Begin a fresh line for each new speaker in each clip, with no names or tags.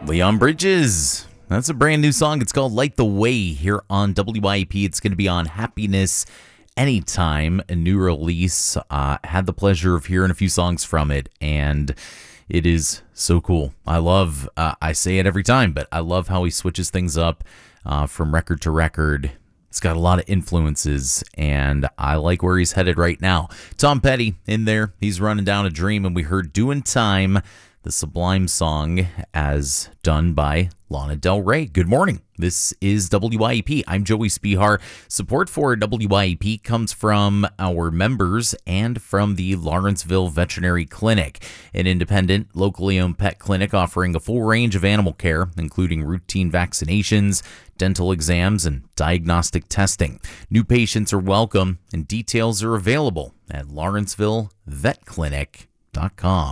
Leon Bridges. That's a brand new song. It's called Light the Way here on WYAP. It's going to be on Happiness Anytime, a new release. Had the pleasure of hearing a few songs from it, and it is so cool. I love, I say it every time, but I love how he switches things up from record to record. It's got a lot of influences, and I like where he's headed right now. Tom Petty in there. He's running down a dream, and we heard Doing Time, the Sublime song, as done by Lana Del Rey. Good morning. This is WYAP. I'm Joey Spihar. Support for WYAP comes from our members and from the Lawrenceville Veterinary Clinic, an independent, locally owned pet clinic offering a full range of animal care, including routine vaccinations, dental exams, and diagnostic testing. New patients are welcome, and details are available at LawrencevilleVetClinic.com.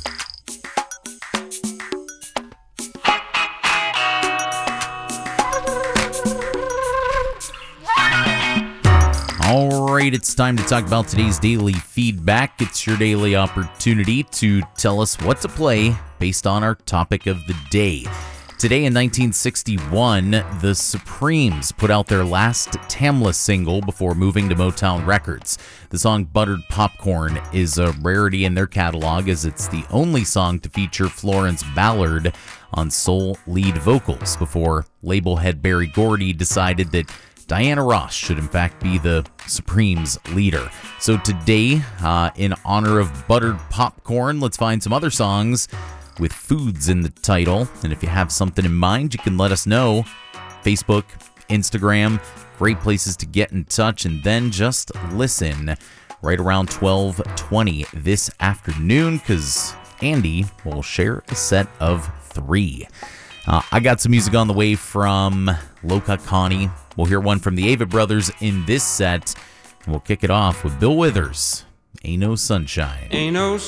All right, it's time to talk about today's daily feedback. It's your daily opportunity to tell us what to play based on our topic of the day. Today in 1961, the Supremes put out their last Tamla single before moving to Motown Records. The song Buttered Popcorn is a rarity in their catalog, as it's the only song to feature Florence Ballard on sole lead vocals before label head Berry Gordy decided that Diana Ross should in fact be the Supremes leader. So today, in honor of Buttered Popcorn, let's find some other songs with foods in the title. And if you have something in mind, you can let us know. Facebook, Instagram, great places to get in touch. And then just listen right around 12:20 this afternoon, because Andy will share a set of 3. I got some music on the way from Loka Connie. We'll hear one from the Avett Brothers in this set. And we'll kick it off with Bill Withers, Ain't No Sunshine.
Ain't no